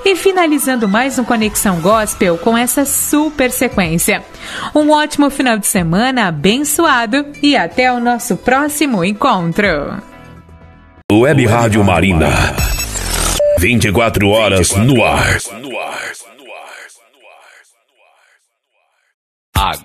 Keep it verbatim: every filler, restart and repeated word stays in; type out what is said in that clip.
e finalizando mais um Conexão Gospel com essa super sequência. Um ótimo final de semana abençoado e até o nosso próximo encontro. Web Rádio Marina. vinte e quatro horas no ar.